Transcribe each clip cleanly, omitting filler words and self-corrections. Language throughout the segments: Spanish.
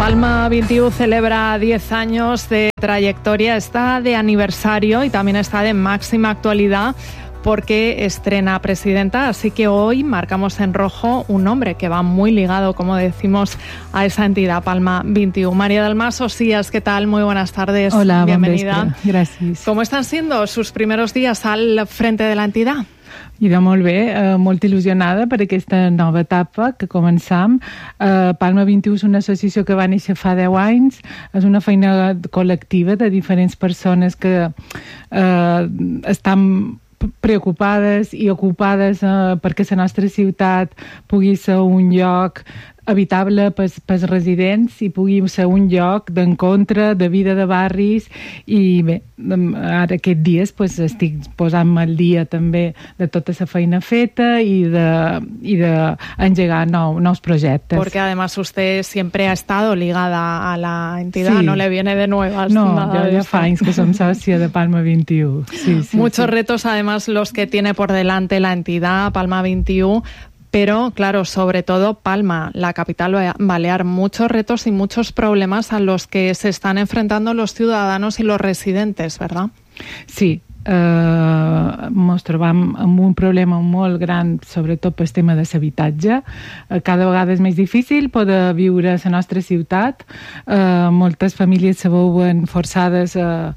Palma 21 celebra 10 años de trayectoria, está de aniversario y también está de máxima actualidad porque estrena presidenta, así que hoy marcamos en rojo un nombre que va muy ligado, como decimos, a esa entidad, Palma 21. María Dalmas Osías, ¿qué tal? Muy buenas tardes. Hola, bienvenida. Gràcies. ¿Cómo están siendo sus primeros días al frente de la entidad? Irà molt bé, molt il·lusionada per aquesta nova etapa que començam. Palma 21 és una associació que va néixer fa 10 anys, és una feina col·lectiva de diferents persones que estan preocupades i ocupades perquè la nostra ciutat pugui ser un lloc habitable pels residents i pugui ser un lloc d'encontre, de vida de barris. I bé, ara aquests dies estic posant-me al dia també de tota la feina feta i d'engegar nous projectes. Porque además usted siempre ha estado ligada a la entidad, sí. No le viene de nuevas. No, ya fa anys que som sòcia de Palma 21. Sí, Muchos retos además los que tiene por delante la entidad Palma 21. Pero, claro, sobre todo Palma, la capital balear, muchos retos y muchos problemas a los que se están enfrentando los ciudadanos y los residentes, ¿verdad? Sí. Ens trobam amb un problema molt gran, sobretot pel tema de l'habitatge. Cada vegada és més difícil poder viure a la nostra ciutat. Moltes famílies se veuen forçades a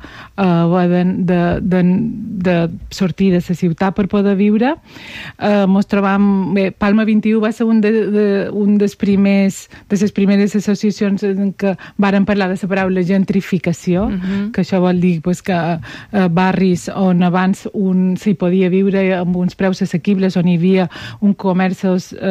de sortir de la ciutat per poder viure. Ens trobam... Bé, Palma 21 va ser de les primeres associacions en què varen parlar de la paraula gentrificació, que això vol dir que barris on abans s'hi podia viure amb uns preus assequibles, on hi havia un comerç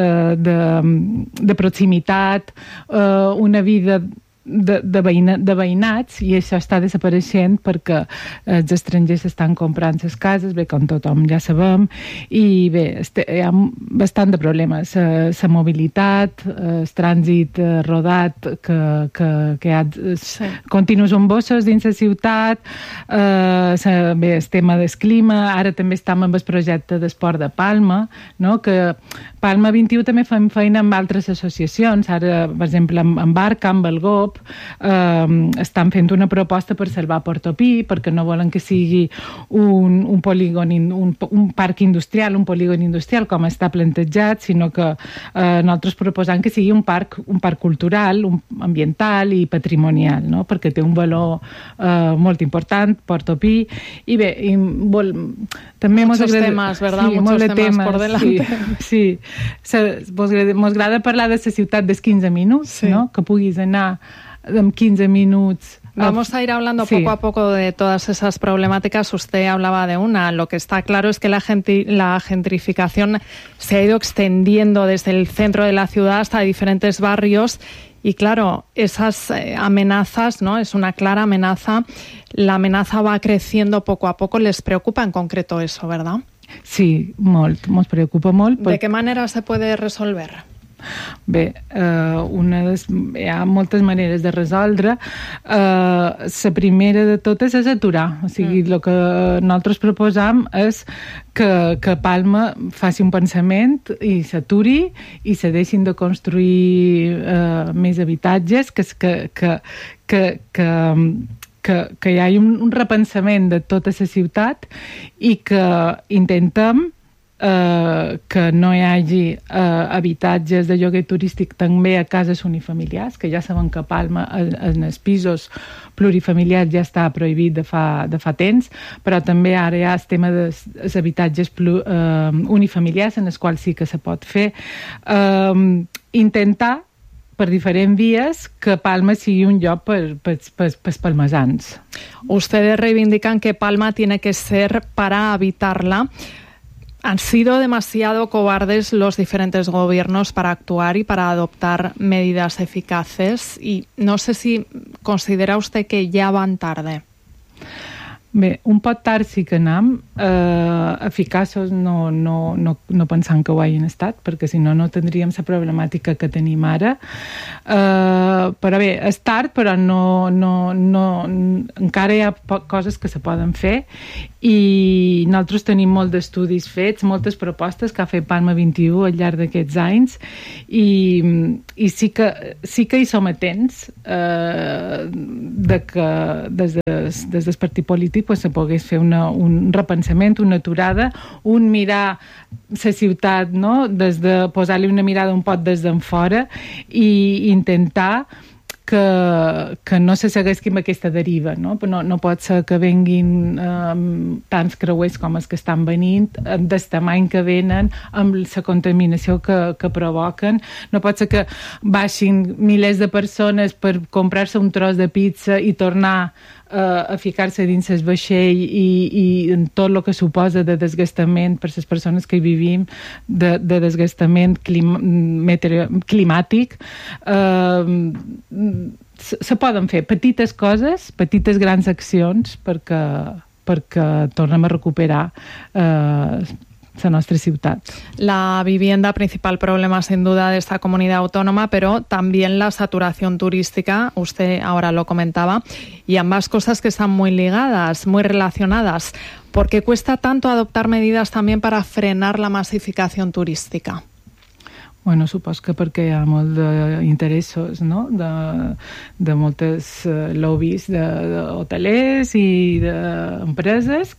de proximitat, una vida de veïnats, i això està desapareixent perquè els estrangers estan comprant les cases, bé, com tothom ja sabem, i bé, hi ha bastant de problemes. La mobilitat, el trànsit rodat, que hi ha continus embossos dins la ciutat, bé, el tema del clima, ara també estem amb el projecte d'esport de Palma, no? Que Palma 21 també fem feina amb altres associacions, ara, per exemple, amb Barca, amb el GOP, estan fent una proposta per salvar Portopí, perquè no volen que sigui un polígon, un parc industrial, un polígon industrial com està plantejat, sinó que nosaltres proposam que sigui un parc cultural, ambiental i patrimonial, no? Perquè té un valor molt important, Portopí, i bé, també muchos temas, ¿verdad? Sí, muchos temas por delante. Sí. Mos agrada parlar de la ciutat dels 15 minuts, sí. No? Que puguis anar en 15 minuts. Vamos a ir hablando poco a poco de todas esas problemáticas. Usted hablaba de una. Lo que está claro es que la gentrificación se ha ido extendiendo desde el centro de la ciudad hasta diferentes barrios. Y claro, esas amenazas, ¿no? Es una clara amenaza. La amenaza va creciendo poco a poco. ¿Les preocupa en concreto eso, verdad? Sí, molt. Ens preocupa molt. ¿De qué manera se puede resolver? Bé, hi ha moltes maneres de resoldre. La primera de totes és aturar. O sigui, el que nosaltres proposam és que Palma faci un pensament i s'aturi i se deixin de construir més habitatges, que hi hagi un repensament de tota la ciutat i que intentem que no hi hagi habitatges de lloguer turístic també a cases unifamiliars, que ja sabem que a Palma en els pisos plurifamiliars ja està prohibit de fa temps, però també ara hi ha el tema dels habitatges unifamiliars en els quals sí que se pot fer. Intentar per diferents vies que Palma sigui un lloc pels palmesans. Ustedes reivindican que Palma tiene que ser para habitarla. Han sido demasiado cobardes los diferentes gobiernos para actuar y para adoptar medidas eficaces, y no sé si considera usted que ya van tarde. Bé, un pot tard sí que anem, eficaços no pensant que ho hagin estat, perquè si no, no tindríem la problemàtica que tenim ara. però bé, és tard, però no, encara hi ha coses que se poden fer, i nosaltres tenim molts d'estudis fets, moltes propostes que ha fet Palma 21 al llarg d'aquests anys, i sí que hi som atents de que des del partit polític se pogués fer un repensament, una aturada, un mirar la ciutat, no? Des de posar-li una mirada un poc des d'en fora i intentar que no se segueixi amb aquesta deriva, no? No pot ser que venguin tants creuers com els que estan venint, del tamany que venen, amb la contaminació que provoquen. No pot ser que baixin milers de persones per comprar-se un tros de pizza i tornar a ficar-se dins el vaixell i en tot el que suposa de desgastament per les persones que hi vivim, de desgastament climàtic. Se poden fer petites coses, petites grans accions perquè tornem a recuperar la nostra ciutat. La vivienda, principal problema sin duda de esta comunidad autónoma, pero también la saturación turística, usted ahora lo comentaba, y ambas cosas que están muy ligadas, muy relacionadas. ¿Por qué cuesta tanto adoptar medidas también para frenar la masificación turística? Bueno, suposo que perquè hi ha molt d'interessos, no? De moltes lobbies d'hotelers i d'empreses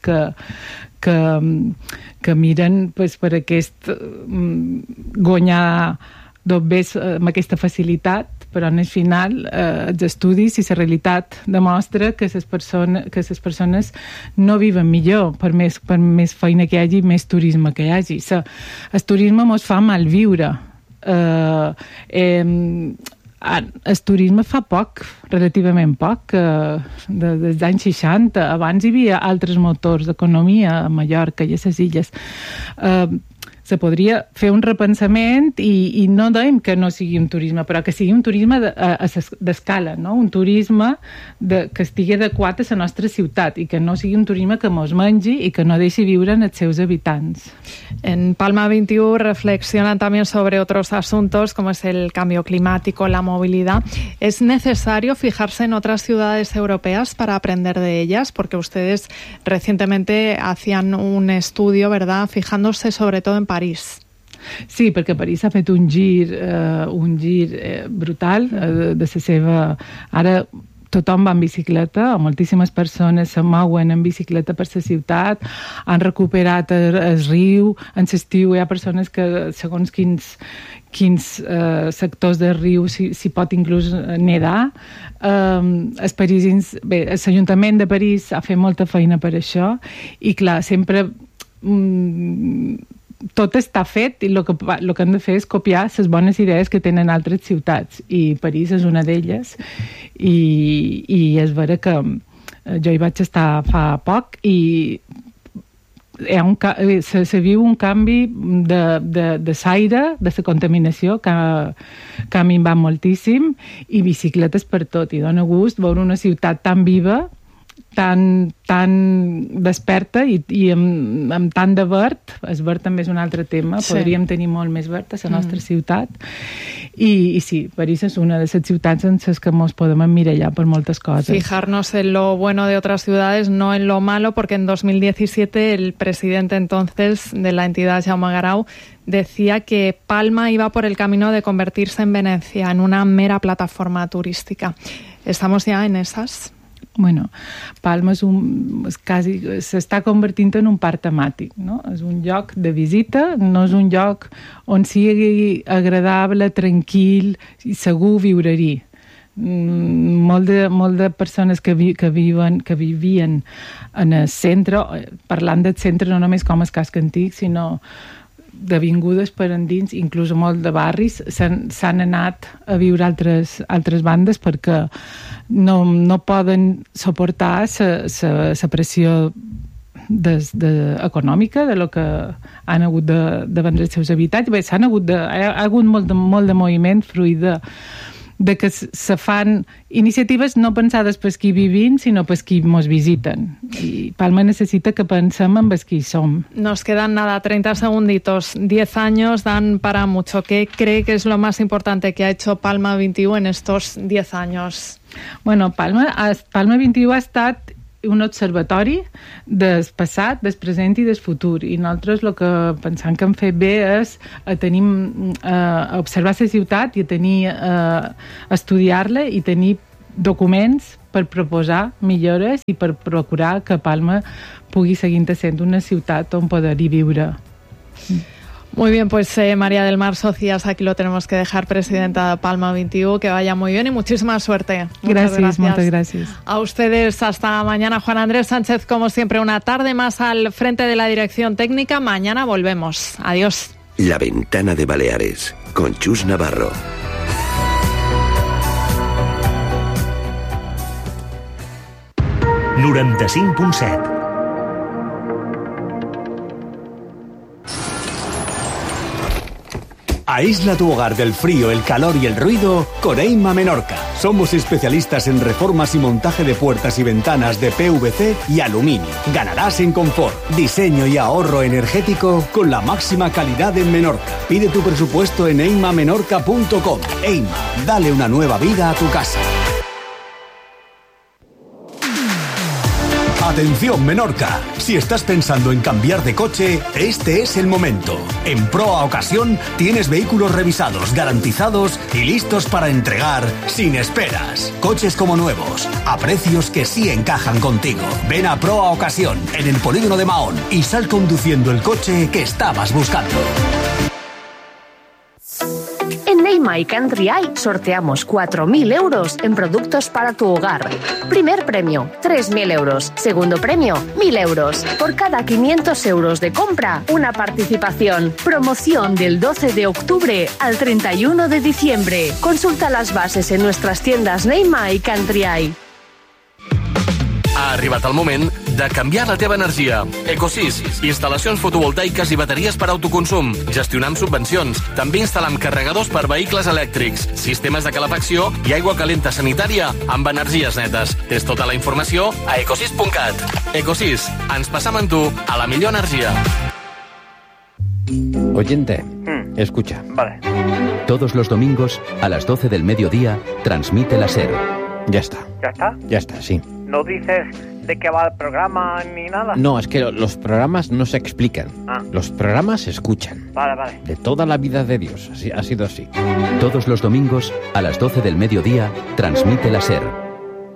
que miren pues, per aquest guanyar amb aquesta facilitat, però en el final els estudis i la realitat demostra que les persones no viven millor per més feina que hi hagi, més turisme que hi hagi. El turisme ens fa mal viure. El turisme fa poc, relativament poc, dels anys 60. Abans hi havia altres motors d'economia a Mallorca i a les illes. Se podria fer un repensament i no dèiem que no sigui un turisme, però que sigui un turisme d'escala, no? Un turisme que estigui adequat a la nostra ciutat i que no sigui un turisme que mos mengi i que no deixi viure en els seus habitants. En Palma 21 reflexionan también sobre otros asuntos como es el cambio climático, la movilidad. ¿Es necesario fijarse en otras ciudades europeas para aprender de ellas? Porque ustedes recientemente hacían un estudio, ¿verdad?, fijándose sobre todo en París. Sí, perquè París ha fet un gir brutal de la seva... Ara tothom va en bicicleta, o moltíssimes persones se mouen en bicicleta per la ciutat, han recuperat el riu, en l'estiu hi ha persones que, segons quins sectors del riu s'hi pot inclús nedar. Els parisins, bé, l'Ajuntament de París ha fet molta feina per això i clar, sempre tot està fet i el que hem de fer és copiar les bones idees que tenen altres ciutats i París és una d'elles i és vera que jo hi vaig estar fa poc i se viu un canvi de l'aire, de la contaminació que ha minvat moltíssim i bicicletes per tot i dona gust veure una ciutat tan viva, tan desperta i amb tant de verd. El verd també és un altre tema, sí. Podríem tenir molt més verd a la nostra ciutat i sí, París és una de les ciutats en les que ens podem emmirallar per moltes coses. Fijarnos en lo bueno de otras ciudades, no en lo malo, porque en 2017 el presidente entonces de la entidad, Jaume Garau, decía que Palma iba por el camino de convertirse en Venecia, en una mera plataforma turística. ¿Estamos ya en esas? Bueno, Palma s'està convertint en un parc temàtic, no? És un lloc de visita, no és un lloc on sigui agradable, tranquil i segur viure-hi. Molt de persones que vivien en el centre, parlant del centre no només com el casc antic, sinó d'avingudes per endins, inclús molt de barris, s'han anat a viure altres bandes perquè no poden suportar la pressió econòmica de lo que han hagut de vendre els seus habitatges. Bé, ha hagut molt de moviment fruit de que se fan iniciatives no pensades per qui vivim, sinó per qui ens visiten. I Palma necessita que pensem en qui som. Nos quedan 30 segunditos. 10 años dan para mucho. ¿Qué cree que es lo más importante que ha hecho Palma 21 en estos 10 años? Bueno, Palma 21 ha estat un observatori del passat, del present i del futur. I nosaltres el que pensam que hem fet bé és observar la ciutat i estudiar-la i tenir documents per proposar millores i per procurar que Palma pugui seguir sent una ciutat on poder-hi viure. Muy bien, pues María del Mar Socias, aquí lo tenemos que dejar, presidenta de Palma 21, que vaya muy bien y muchísima suerte. Muchas gracias. A ustedes hasta mañana. Juan Andrés Sánchez, como siempre, una tarde más al frente de la dirección técnica. Mañana volvemos. Adiós. La Ventana de Baleares, con Chus Navarro. ...95.7. Aísla tu hogar del frío, el calor y el ruido con Eima Menorca. Somos especialistas en reformas y montaje de puertas y ventanas de PVC y aluminio. Ganarás en confort, diseño y ahorro energético con la máxima calidad en Menorca. Pide tu presupuesto en eimamenorca.com. Eima, dale una nueva vida a tu casa. Atención Menorca, si estás pensando en cambiar de coche, este es el momento. En Proa Ocasión tienes vehículos revisados, garantizados y listos para entregar sin esperas. Coches como nuevos, a precios que sí encajan contigo. Ven a Proa Ocasión, en el polígono de Mahón, y sal conduciendo el coche que estabas buscando. En Neima y Country Eye sorteamos 4.000 euros en productos para tu hogar. Primer premio, 3.000 euros. Segundo premio, 1.000 euros. Por cada 500 euros de compra, una participación. Promoción del 12 de octubre al 31 de diciembre. Consulta las bases en nuestras tiendas Neima i Country Eye. Ha arribat el moment de canviar la teva energia. Ecosys, instal·lacions fotovoltaiques i bateries per autoconsum. Gestionar amb subvencions. També instal·lam carregadors per vehicles elèctrics, sistemes de calefacció i aigua calenta sanitària amb energies netes. Tens tota la informació a ecosys.cat. Ecosys, ens passam amb tu a la millor energia. Oyente, escucha. Vale. Todos los domingos, a las 12 del mediodía, transmite la SER. Ya está. ¿Ya está? Ya está, sí. ¿No dices de qué va el programa ni nada? No, es que los programas no se explican. Los programas se escuchan. Vale. De toda la vida de Dios. Así, ha sido así. Todos los domingos, a las 12 del mediodía, transmite la SER.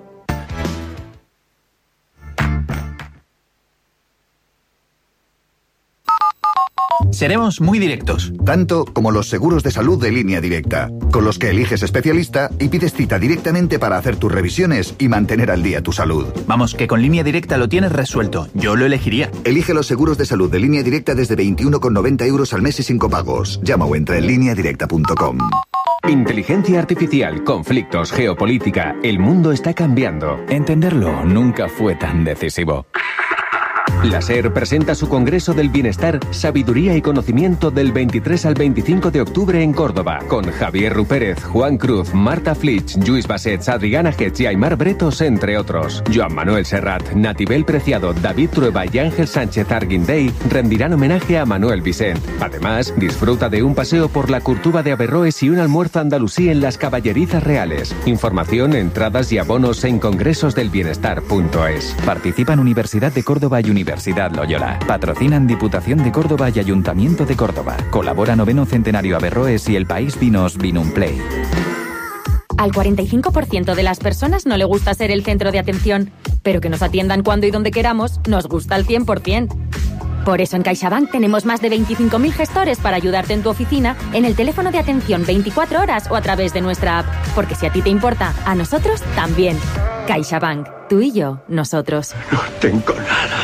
Seremos muy directos. Tanto como los seguros de salud de Línea Directa, con los que eliges especialista y pides cita directamente para hacer tus revisiones y mantener al día tu salud. Vamos, que con Línea Directa lo tienes resuelto. Yo lo elegiría. Elige los seguros de salud de Línea Directa desde 21,90 euros al mes y sin copagos. Llama o entra en lineadirecta.com. Inteligencia artificial, conflictos, geopolítica. El mundo está cambiando. Entenderlo nunca fue tan decisivo. La SER presenta su Congreso del Bienestar, Sabiduría y Conocimiento del 23 al 25 de octubre en Córdoba, con Javier Rupérez, Juan Cruz, Marta Flitsch, Lluís Bassets, Adriana Getz y Aymar Bretos, entre otros. Joan Manuel Serrat, Natibel Preciado, David Trueba y Ángel Sánchez Arguindey rendirán homenaje a Manuel Vicent. Además, disfruta de un paseo por la Curtuba de Averroes y un almuerzo andalusí en las Caballerizas Reales. Información, entradas y abonos en congresosdelbienestar.es. Participan Universidad de Córdoba y Universidad Loyola. Patrocinan Diputación de Córdoba y Ayuntamiento de Córdoba. Colabora 9º Centenario Averroes y El País Vinos Vinumplay. Al 45% de las personas no le gusta ser el centro de atención, pero que nos atiendan cuando y donde queramos nos gusta al 100%. Por eso en CaixaBank tenemos más de 25.000 gestores para ayudarte en tu oficina, en el teléfono de atención 24 horas o a través de nuestra app. Porque si a ti te importa, a nosotros también. CaixaBank. Tú y yo, nosotros. No tengo nada.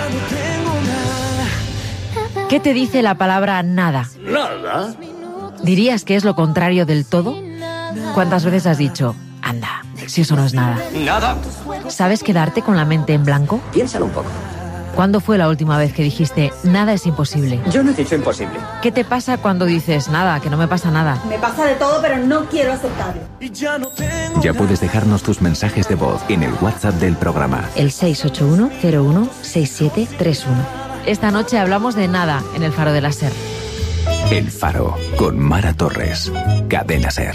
¿Qué te dice la palabra nada? ¿Nada? ¿Dirías que es lo contrario del todo? ¿Cuántas veces has dicho, anda, si eso no es nada? Nada. ¿Sabes quedarte con la mente en blanco? Piénsalo un poco. ¿Cuándo fue la última vez que dijiste nada es imposible? Yo no he dicho imposible. ¿Qué te pasa cuando dices nada, que no me pasa nada? Me pasa de todo, pero no quiero aceptarlo. Ya puedes dejarnos tus mensajes de voz en el WhatsApp del programa. El 681-01-6731. Esta noche hablamos de nada en el Faro de la SER. El Faro, con Mara Torres. Cadena SER.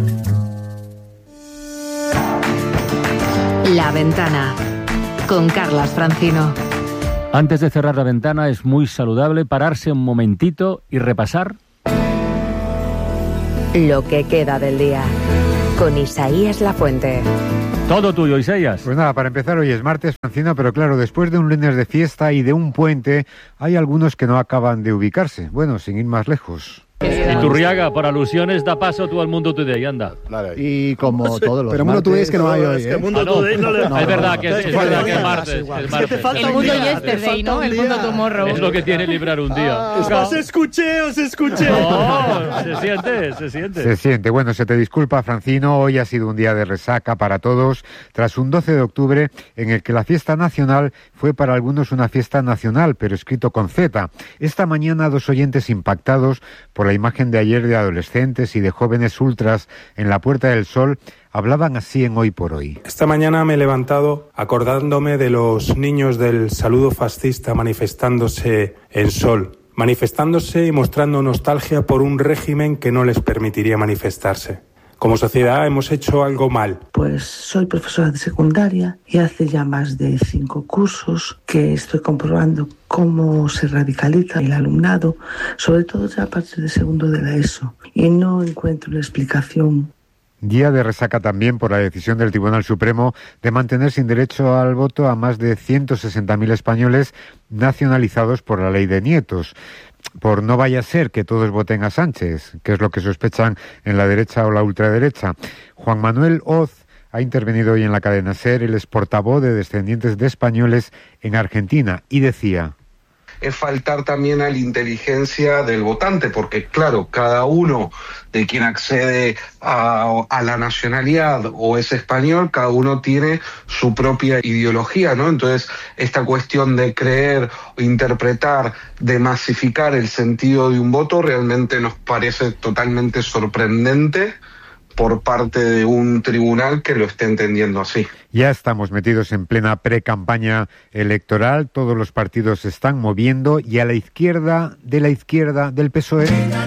La Ventana, con Carlas Francino. Antes de cerrar la ventana es muy saludable pararse un momentito y repasar lo que queda del día, con Isaías Lafuente. Todo tuyo, Isaías. Pues nada, para empezar, hoy es martes, Francino, pero claro, después de un lunes de fiesta y de un puente, hay algunos que no acaban de ubicarse. Bueno, sin ir más lejos. Iturriaga, por alusiones, da paso tú al Mundo Today, anda. Y como todos los pero Mundo Today es que no hay hoy, ¿eh? Mundo Today no le... Es verdad que es martes. Es martes. El Mundo Yesterday, ¿no? El Mundo Tomorrow. Es lo que tiene librar un día. Os escuché. No, se siente. Se siente. Bueno, se te disculpa, Francino, hoy ha sido un día de resaca para todos, tras un 12 de octubre en el que la fiesta nacional fue para algunos una fiesta nacional, pero escrito con Z. Esta mañana, 2 oyentes impactados por la imagen de ayer de adolescentes y de jóvenes ultras en la Puerta del Sol hablaban así en Hoy por Hoy. Esta mañana me he levantado acordándome de los niños del saludo fascista manifestándose en Sol, manifestándose y mostrando nostalgia por un régimen que no les permitiría manifestarse. Como sociedad hemos hecho algo mal. Pues soy profesora de secundaria y hace ya más de 5 cursos que estoy comprobando cómo se radicaliza el alumnado, sobre todo ya a partir de segundo de la ESO, y no encuentro una explicación. Día de resaca también por la decisión del Tribunal Supremo de mantener sin derecho al voto a más de 160.000 españoles nacionalizados por la ley de nietos. Por no vaya a ser que todos voten a Sánchez, que es lo que sospechan en la derecha o la ultraderecha. Juan Manuel Oz ha intervenido hoy en la cadena SER, él es portavoz de descendientes de españoles en Argentina, y decía: es faltar también a la inteligencia del votante, porque claro, cada uno de quien accede a la nacionalidad o es español, cada uno tiene su propia ideología, ¿no? Entonces, esta cuestión de creer, interpretar, de masificar el sentido de un voto realmente nos parece totalmente sorprendente por parte de un tribunal que lo esté entendiendo así. Ya estamos metidos en plena pre-campaña electoral, todos los partidos se están moviendo y a la izquierda del PSOE,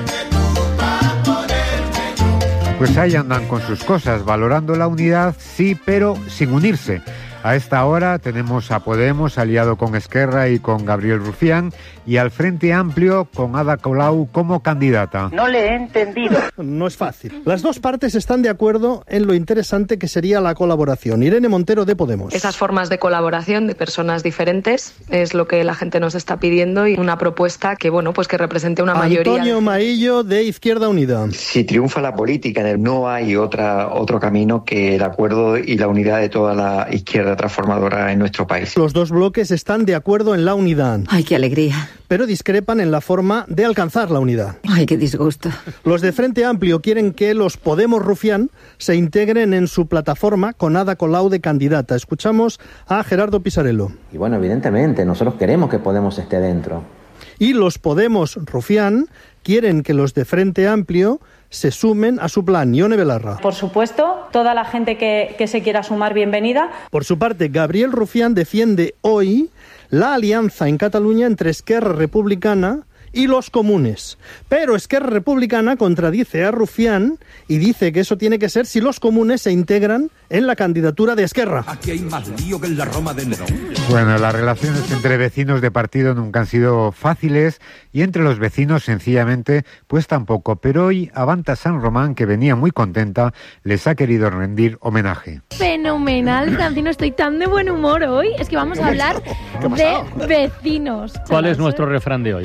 pues ahí andan con sus cosas, valorando la unidad, sí, pero sin unirse. A esta hora tenemos a Podemos aliado con Esquerra y con Gabriel Rufián, y al Frente Amplio con Ada Colau como candidata. No le he entendido. No es fácil. Las dos partes están de acuerdo en lo interesante que sería la colaboración. Irene Montero, de Podemos. Esas formas de colaboración de personas diferentes es lo que la gente nos está pidiendo, y una propuesta que, bueno, pues que represente una mayoría. Antonio Maillo, de Izquierda Unida. Si triunfa la política, no hay otro camino que el acuerdo y la unidad de toda la izquierda transformadora en nuestro país. Los dos bloques están de acuerdo en la unidad. ¡Ay, qué alegría! Pero discrepan en la forma de alcanzar la unidad. ¡Ay, qué disgusto! Los de Frente Amplio quieren que los Podemos Rufián se integren en su plataforma con Ada Colau de candidata. Escuchamos a Gerardo Pisarello. Y bueno, evidentemente, nosotros queremos que Podemos esté dentro. Y los Podemos Rufián quieren que los de Frente Amplio se sumen a su plan. Ione Belarra. Por supuesto, toda la gente que se quiera sumar, bienvenida. Por su parte, Gabriel Rufián defiende hoy la alianza en Cataluña entre Esquerra Republicana y los comunes. Pero Esquerra Republicana contradice a Rufián y dice que eso tiene que ser si los comunes se integran en la candidatura de Esquerra. Aquí hay más lío que en la Roma de Nerón. Bueno, las relaciones entre vecinos de partido nunca han sido fáciles, y entre los vecinos sencillamente pues tampoco, pero hoy Avanta San Román, que venía muy contenta, les ha querido rendir homenaje. Fenomenal, Francino, estoy tan de buen humor hoy, es que vamos a hablar de vecinos. ¿Cuál es nuestro refrán de hoy? Va.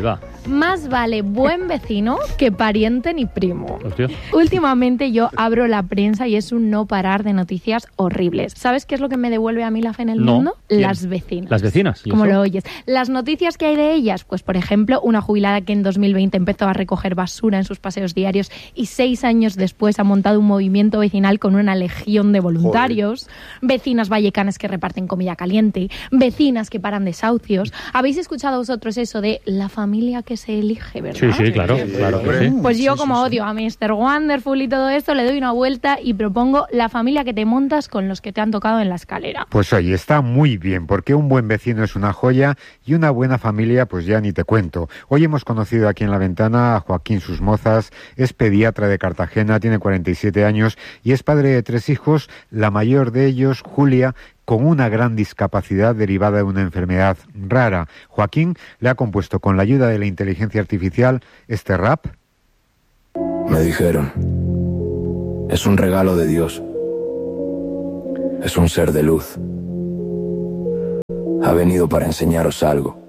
más vale buen vecino que pariente ni primo. Hostia. Últimamente yo abro la prensa y es un no parar de noticias horribles. ¿Sabes qué es lo que me devuelve a mí la fe en el mundo? ¿Quién? Las vecinas. ¿Las vecinas? Como lo oyes. Las noticias que hay de ellas, pues por ejemplo, una jubilada que en 2020 empezó a recoger basura en sus paseos diarios y 6 años después ha montado un movimiento vecinal con una legión de voluntarios. Joder. Vecinas vallecanas que reparten comida caliente. Vecinas que paran desahucios. ¿Habéis escuchado vosotros eso de la familia que se elige, verdad? Sí, claro. Claro que sí. Pues yo, como odio a Mr. Wonderful y todo esto, le doy una vuelta y propongo la familia que te montas con los que te han tocado en la escalera. Pues oye, está muy bien, porque un buen vecino es una joya y una buena familia, pues ya ni te cuento. Hoy hemos conocido aquí en La Ventana a Joaquín Susmozas, es pediatra de Cartagena, tiene 47 años y es padre de 3 hijos, la mayor de ellos, Julia, con una gran discapacidad derivada de una enfermedad rara. Joaquín le ha compuesto con la ayuda de la inteligencia artificial este rap. Me dijeron, es un regalo de Dios. Es un ser de luz. Ha venido para enseñaros algo.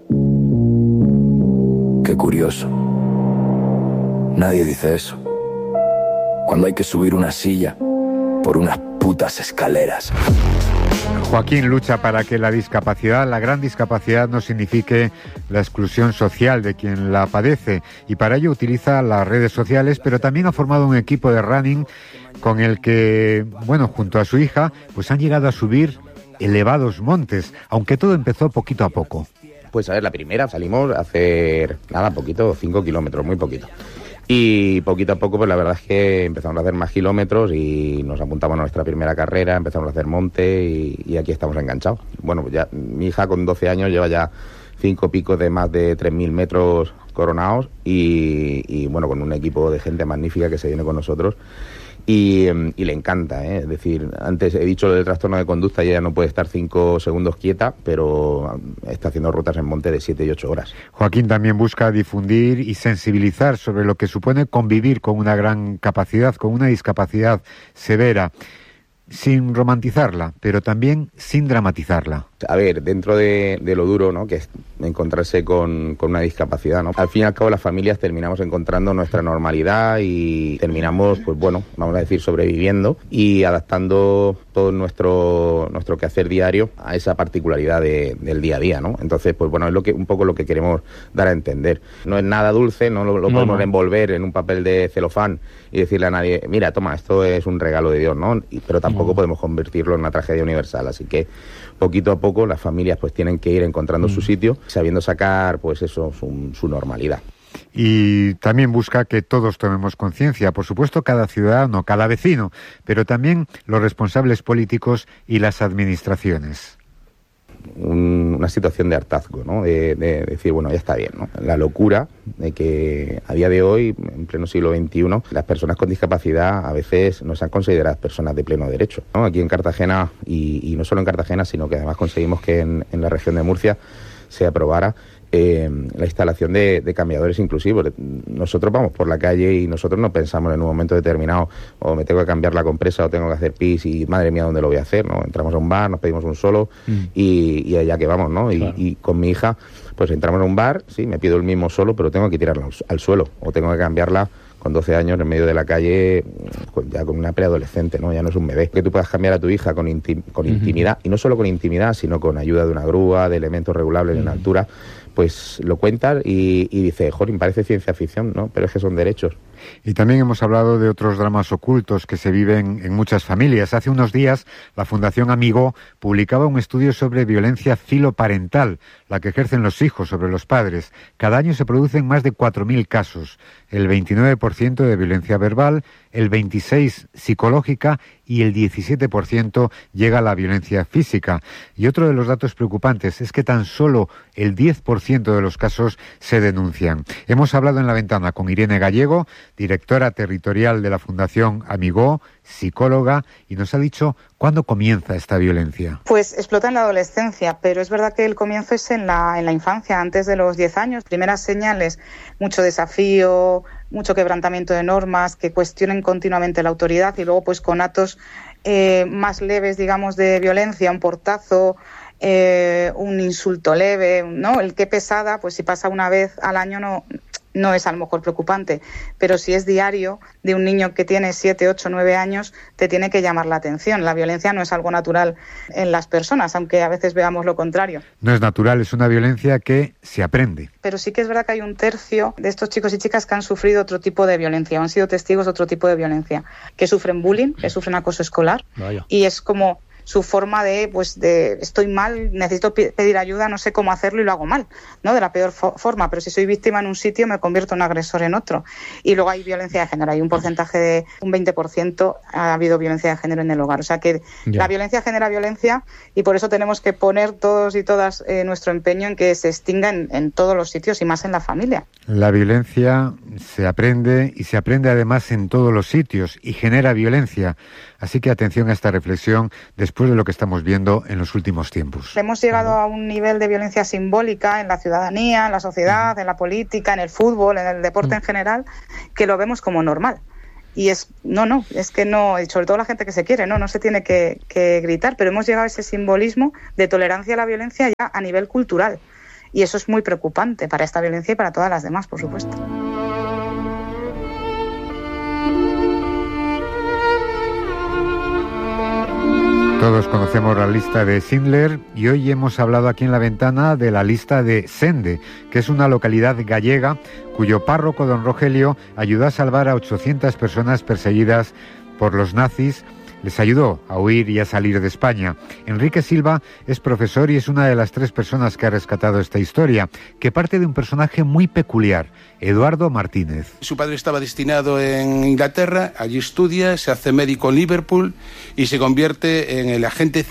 Qué curioso. Nadie dice eso. Cuando hay que subir una silla por unas putas escaleras. Joaquín lucha para que la gran discapacidad no signifique la exclusión social de quien la padece y para ello utiliza las redes sociales, pero también ha formado un equipo de running con el que, junto a su hija, pues han llegado a subir elevados montes, aunque todo empezó poquito a poco. Pues a ver, la primera salimos a hacer, poquito, 5 kilómetros, muy poquito. Y poquito a poco, pues la verdad es que empezamos a hacer más kilómetros y nos apuntamos a nuestra primera carrera, empezamos a hacer monte y aquí estamos enganchados. Bueno, pues ya mi hija con 12 años lleva ya 5 picos de más de 3.000 metros coronados y con un equipo de gente magnífica que se viene con nosotros. Y le encanta, ¿eh? Es decir, antes he dicho lo del trastorno de conducta y ella no puede estar 5 segundos quieta, pero está haciendo rutas en monte de 7 y 8 horas. Joaquín también busca difundir y sensibilizar sobre lo que supone convivir con una gran capacidad, con una discapacidad severa, sin romantizarla, pero también sin dramatizarla. A ver, dentro de lo duro, ¿no?, que es encontrarse con una discapacidad, ¿no? Al fin y al cabo las familias terminamos encontrando nuestra normalidad y terminamos, vamos a decir, sobreviviendo y adaptando todo nuestro quehacer diario a esa particularidad del día a día, ¿no? Entonces, es un poco lo que queremos dar a entender. No es nada dulce, no lo podemos envolver en un papel de celofán y decirle a nadie, mira, toma, esto es un regalo de Dios, ¿no? Pero tampoco podemos convertirlo en una tragedia universal, así que poquito a poco las familias pues tienen que ir encontrando su sitio, sabiendo sacar pues eso, su normalidad. Y también busca que todos tomemos conciencia, por supuesto cada ciudadano, cada vecino, pero también los responsables políticos y las administraciones. Una situación de hartazgo, ¿no? De decir, ya está bien, ¿no? La locura de que a día de hoy, en pleno siglo XXI, las personas con discapacidad a veces no sean consideradas personas de pleno derecho, ¿no? Aquí en Cartagena, y no solo en Cartagena, sino que además conseguimos que en la región de Murcia se aprobara la instalación de cambiadores inclusivos. Nosotros vamos por la calle y nosotros no pensamos en un momento determinado o me tengo que cambiar la compresa o tengo que hacer pis y madre mía, ¿dónde lo voy a hacer? ¿No? Entramos a un bar, nos pedimos un solo y allá que vamos, ¿no? Claro. Y con mi hija pues entramos a un bar, sí, me pido el mismo solo, pero tengo que tirarla al suelo o tengo que cambiarla con 12 años en medio de la calle, ya con una preadolescente, ¿no? Ya no es un bebé. Que tú puedas cambiar a tu hija con intimidad, y no solo con intimidad, sino con ayuda de una grúa, de elementos regulables en altura, pues lo cuentas y dices, jolín, parece ciencia ficción, ¿no? Pero es que son derechos. Y también hemos hablado de otros dramas ocultos que se viven en muchas familias. Hace unos días, la Fundación Amigó publicaba un estudio sobre violencia filoparental, la que ejercen los hijos sobre los padres. Cada año se producen más de 4.000 casos, el 29% de violencia verbal, el 26% psicológica y el 17% llega a la violencia física. Y otro de los datos preocupantes es que tan solo el 10% de los casos se denuncian. Hemos hablado en La Ventana con Irene Gallego, directora territorial de la Fundación Amigó, psicóloga, y nos ha dicho cuándo comienza esta violencia. Pues explota en la adolescencia, pero es verdad que el comienzo es en la infancia, antes de los 10 años. Primeras señales, mucho desafío, mucho quebrantamiento de normas, que cuestionen continuamente la autoridad y luego pues con actos más leves, digamos, de violencia, un portazo, un insulto leve, ¿no? El qué pesada, pues si pasa una vez al año no es a lo mejor preocupante, pero si es diario de un niño que tiene 7, 8, 9 años, te tiene que llamar la atención. La violencia no es algo natural en las personas, aunque a veces veamos lo contrario. No es natural, es una violencia que se aprende. Pero sí que es verdad que hay un tercio de estos chicos y chicas que han sufrido otro tipo de violencia, o han sido testigos de otro tipo de violencia, que sufren bullying, que sufren acoso escolar. Vaya. Y es como su forma de estoy mal, necesito pedir ayuda, no sé cómo hacerlo y lo hago mal, ¿no? De la peor forma, pero si soy víctima en un sitio me convierto en agresor en otro. Y luego hay violencia de género, hay un porcentaje de un 20% ha habido violencia de género en el hogar. O sea que la violencia genera violencia y por eso tenemos que poner todos y todas nuestro empeño en que se extinga en todos los sitios y más en la familia. La violencia se aprende y se aprende además en todos los sitios y genera violencia. Así que atención a esta reflexión después de lo que estamos viendo en los últimos tiempos. Hemos llegado a un nivel de violencia simbólica en la ciudadanía, en la sociedad, en la política, en el fútbol, en el deporte en general, que lo vemos como normal. Y es que no, sobre todo la gente que se quiere, no se tiene que gritar, pero hemos llegado a ese simbolismo de tolerancia a la violencia ya a nivel cultural. Y eso es muy preocupante para esta violencia y para todas las demás, por supuesto. Todos conocemos la lista de Schindler y hoy hemos hablado aquí en La Ventana de la lista de Sende, que es una localidad gallega cuyo párroco, don Rogelio, ayudó a salvar a 800 personas perseguidas por los nazis. Les ayudó a huir y a salir de España. Enrique Silva es profesor y es una de las 3 personas que ha rescatado esta historia, que parte de un personaje muy peculiar, Eduardo Martínez. Su padre estaba destinado en Inglaterra, allí estudia, se hace médico en Liverpool y se convierte en el agente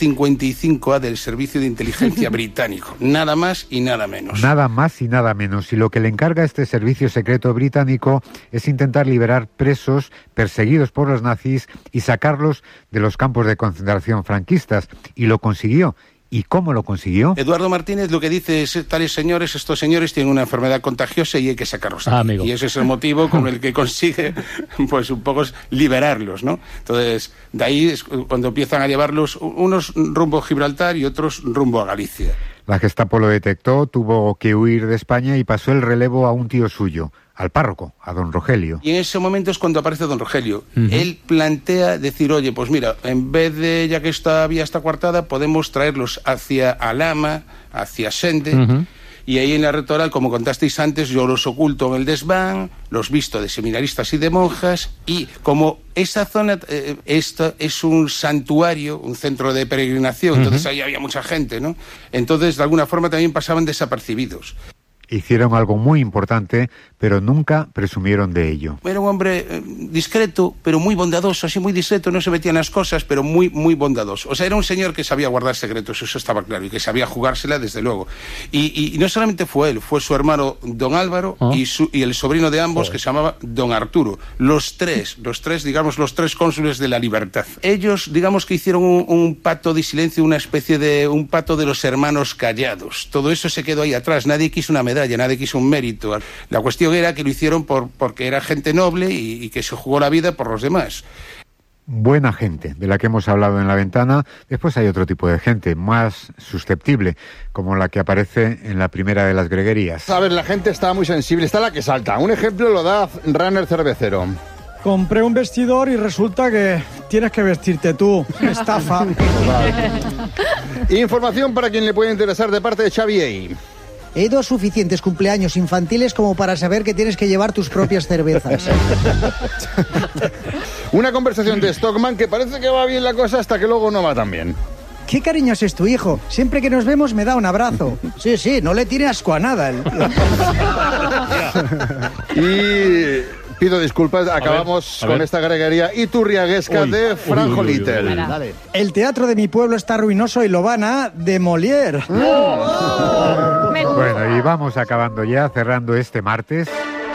055A del Servicio de Inteligencia británico. Nada más y nada menos. Nada más y nada menos. Y lo que le encarga a este servicio secreto británico es intentar liberar presos perseguidos por los nazis y sacarlos de los campos de concentración franquistas. Y lo consiguió. ¿Y cómo lo consiguió? Eduardo Martínez lo que dice es estos señores tienen una enfermedad contagiosa y hay que sacarlos de aquí. Y ese es el motivo con el que consigue pues un poco liberarlos, ¿no? Entonces, de ahí es cuando empiezan a llevarlos unos rumbo a Gibraltar y otros rumbo a Galicia. La Gestapo lo detectó, tuvo que huir de España y pasó el relevo a un tío suyo, al párroco, a don Rogelio. Y en ese momento es cuando aparece don Rogelio. Él plantea decir, oye, pues mira, en vez de, ya que esta vía está coartada, podemos traerlos hacia Alhama, hacia Sende, y ahí en la rectoral, como contasteis antes, yo los oculto en el desván, los visto de seminaristas y de monjas, y como esa zona, esto es un santuario, un centro de peregrinación, entonces ahí había mucha gente, ¿no? Entonces, de alguna forma también pasaban desapercibidos. Hicieron algo muy importante, pero nunca presumieron de ello. Era un hombre discreto, pero muy bondadoso, así muy discreto, no se metía en las cosas, pero muy, muy bondadoso. O sea, era un señor que sabía guardar secretos, eso estaba claro, y que sabía jugársela, desde luego. Y no solamente fue él, fue su hermano don Álvaro y el sobrino de ambos, que se llamaba don Arturo. Los tres, digamos, los 3 cónsules de la libertad. Ellos, digamos que hicieron un pacto de silencio, una especie de un pacto de los hermanos callados. Todo eso se quedó ahí atrás, nadie quiso una medalla, nadie quiso un mérito. La cuestión era que lo hicieron porque era gente noble y que se jugó la vida por los demás. Buena gente, de la que hemos hablado en La Ventana. Después hay otro tipo de gente, más susceptible, como la que aparece en la primera de las greguerías. A ver, la gente está muy sensible, está la que salta. Un ejemplo lo da Runner Cervecero. Compré un vestidor y resulta que tienes que vestirte tú. Estafa. Información para quien le puede interesar de parte de Xavier. He ido a suficientes cumpleaños infantiles como para saber que tienes que llevar tus propias cervezas. Una conversación de Stockman que parece que va bien la cosa hasta que luego no va tan bien. Qué cariñoso es tu hijo. Siempre que nos vemos me da un abrazo. Sí, no le tiene asco a nada. Y pido disculpas, acabamos con esta greguería iturriaguesca de Franjo Little. El teatro de mi pueblo está ruinoso y lo van a demoler. Bueno, y vamos acabando ya, cerrando este martes.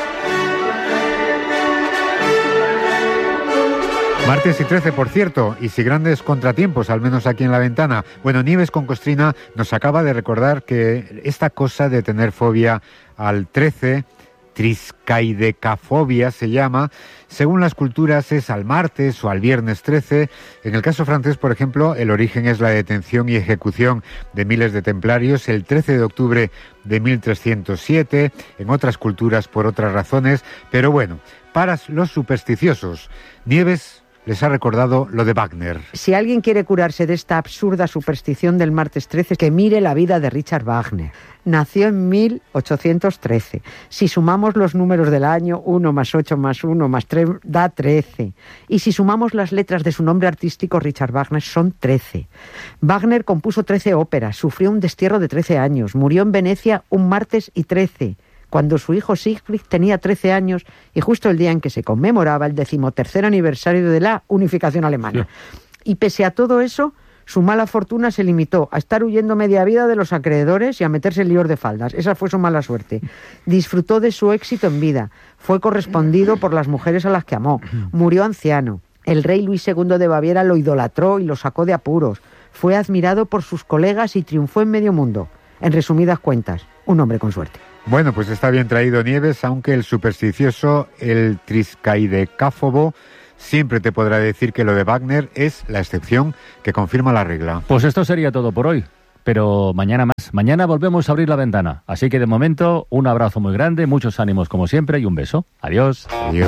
Martes y 13, por cierto, y sin grandes contratiempos, al menos aquí en La Ventana. Bueno, Nieves con Costrina nos acaba de recordar que esta cosa de tener fobia al 13 triskaidekafobia se llama. Según las culturas es al martes o al viernes 13. En el caso francés, por ejemplo, el origen es la detención y ejecución de miles de templarios el 13 de octubre de 1307. En otras culturas por otras razones. Pero bueno, para los supersticiosos, Nieves les ha recordado lo de Wagner. Si alguien quiere curarse de esta absurda superstición del martes 13, que mire la vida de Richard Wagner. Nació en 1813. Si sumamos los números del año, 1 más 8 más 1 más 3 da 13. Y si sumamos las letras de su nombre artístico, Richard Wagner, son 13. Wagner compuso 13 óperas, sufrió un destierro de 13 años, murió en Venecia un martes y 13. Cuando su hijo Siegfried tenía 13 años y justo el día en que se conmemoraba el 13º aniversario de la unificación alemana. Sí. Y pese a todo eso, su mala fortuna se limitó a estar huyendo media vida de los acreedores y a meterse en líos de faldas. Esa fue su mala suerte. Disfrutó de su éxito en vida. Fue correspondido por las mujeres a las que amó. Murió anciano. El rey Luis II de Baviera lo idolatró y lo sacó de apuros. Fue admirado por sus colegas y triunfó en medio mundo. En resumidas cuentas, un hombre con suerte. Bueno, pues está bien traído, Nieves, aunque el supersticioso, el triskaidekafóbo, siempre te podrá decir que lo de Wagner es la excepción que confirma la regla. Pues esto sería todo por hoy, pero mañana más. Mañana volvemos a abrir la ventana. Así que de momento, un abrazo muy grande, muchos ánimos como siempre y un beso. Adiós. Adiós.